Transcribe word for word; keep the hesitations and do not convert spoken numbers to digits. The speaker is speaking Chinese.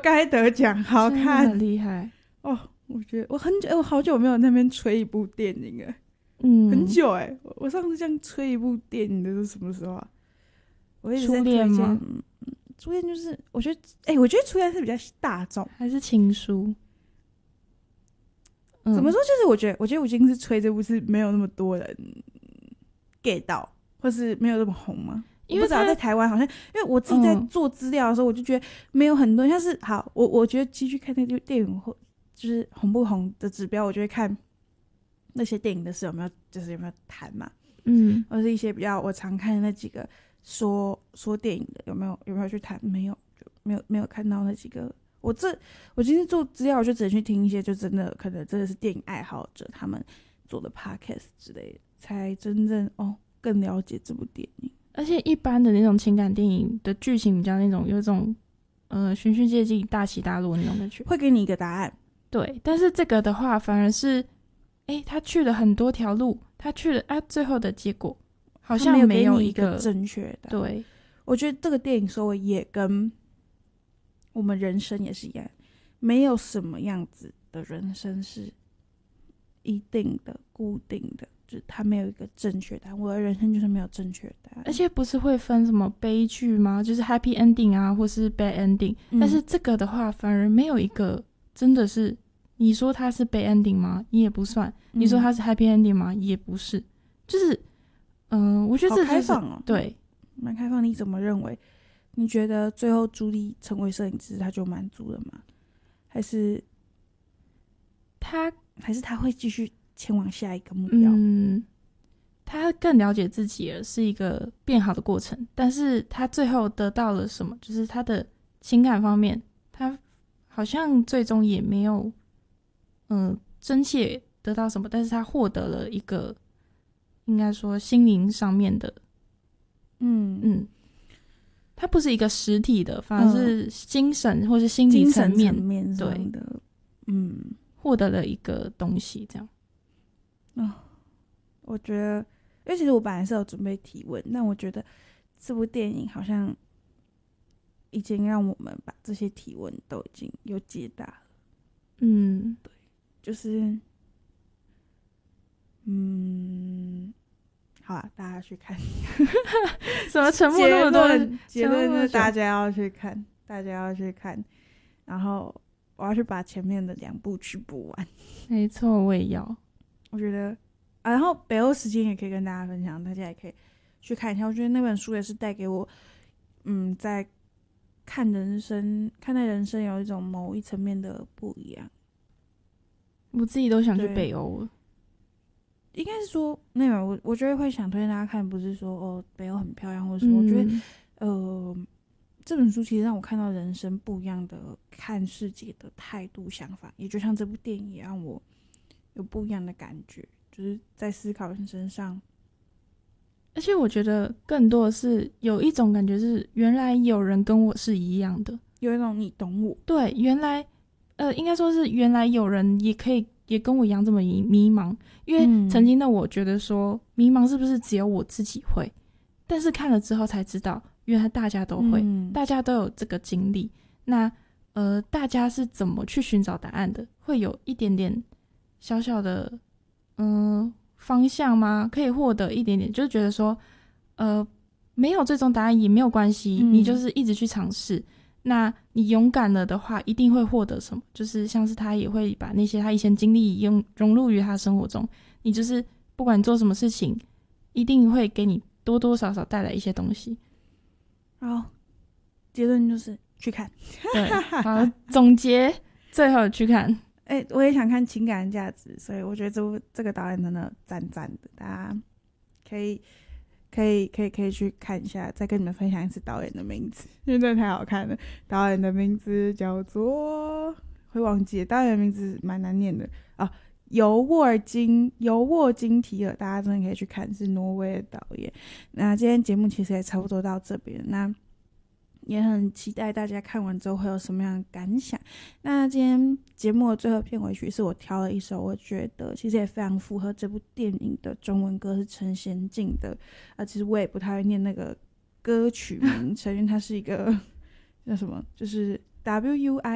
该得奖，好看， 很厉害哦。我觉得我很久，我好久没有那边吹一部电影了， 嗯， 很久哎、欸。我上次这样吹一部电影的是什么时候啊？我一直在初恋吗？ 嗯，初恋就是我觉得，哎、欸，我觉得初恋是比较大众， 还是情书？ 嗯、怎么说？就是我觉得，我觉得我今天是吹这部是没有那么多人 get 到，或是没有那么红吗？因为我不知道在台湾好像，因为我自己在做资料的时候，我就觉得没有很多人。像是好，我我觉得继续看那部电影或就是红不红的指标，我就会看那些电影的事有没有，就是有没有谈嘛， 嗯， 或是一些比较我常看的那几个说说电影的有没有有没有去谈，没有，就没有没有看到那几个。我这我今天做资料，我就只能去听一些就真的可能真的是电影爱好者他们做的 podcast 之类的，才真正哦更了解这部电影。 而且一般的那种情感电影的剧情比较那种有一种呃循序渐进、大起大落那种感觉， 会给你一个答案。 对，但是这个的话反而是，哎，他去了很多条路，他去了啊，最后的结果好像没有一个正确的。 对， 我觉得这个电影收尾也跟我们人生也是一样，没有什么样子的人生是一定的、固定的。就是他没有一个正确答案，我的人生就是没有正确答案。 而且不是会分什么悲剧吗？就是 happy ending 啊，或是 bad ending、嗯、但是这个的话反而没有一个真的是，你说它是 bad ending 吗？你也不算、嗯、你说它是 happy ending 吗？也不是。就是嗯、呃，我觉得这、就是、 好开放哦， 对， 蛮开放。你怎么认为？你觉得最后朱莉成为摄影师他就满足了吗？还是他还是他会继续前往下一个目标？ 嗯，他更了解自己了，是一个变好的过程。但是他最后得到了什么？就是他的情感方面，他好像最终也没有，嗯、呃，真切得到什么。但是他获得了一个，应该说心灵上面的， 嗯嗯，它不是一个实体的，反而是精神或是心理层面、 精神层面上的， 对， 嗯， 获得了一个东西，这样。 哦，我觉得，因为其实我本来是有准备提问，但我觉得这部电影好像已经让我们把这些提问都已经有解答了。 嗯， 对，就是，嗯，好啊，大家去看。 什么沉默那么多？ 结论就是大家要去看，大家要去看，然后我要去把前面的两部曲补完。 没错，我也要。 我觉得、啊，然后北欧时间也可以跟大家分享，大家也可以去看一下。我觉得那本书也是带给我，嗯，在看人生、看待人生有一种某一层面的不一样。 我自己都想去北欧了。 应该是说，那个我我觉得会想推荐大家看，不是说哦北欧很漂亮，或者说、嗯、我觉得，呃，这本书其实让我看到人生不一样的看世界的态度、想法，也就像这部电影也让我有不一样的感觉，就是在思考人生上。 而且我觉得更多的是有一种感觉是，原来有人跟我是一样的， 有一种你懂我。 对，原来，呃，应该说是原来有人也可以也跟我一样这么迷茫，因为曾经的我觉得说、嗯、迷茫是不是只有我自己会，但是看了之后才知道，原来大家都会，嗯、大家都有这个经历。那呃，大家是怎么去寻找答案的？会有一点点小小的，嗯、呃。方向吗？可以获得一点点，就是觉得说呃，没有最终答案也没有关系、嗯、你就是一直去尝试，那你勇敢了的话一定会获得什么，就是像是他也会把那些他以前经历用融入于他生活中，你就是不管你做什么事情一定会给你多多少少带来一些东西。 好，结论就是去看。 对，好，总结最后去看。 哎、欸，我也想看情感价值，所以我觉得这部这个导演真的赞赞的，大家可以可以可以可以去看一下，再跟你们分享一次导演的名字，因为真的太好看了。导演的名字叫做会忘记，导演的名字蛮难念的啊，尤沃金尤沃金提尔，大家真的可以去看，是挪威的导演。那今天节目其实也差不多到这边，那也很期待大家看完之后会有什么样的感想。那今天节目的最后片尾曲是我挑了一首我觉得其实也非常符合这部电影的中文歌，是陈娴静的啊，其实我也不太会念那个歌曲名称因为它是一个叫什么，就是 W U I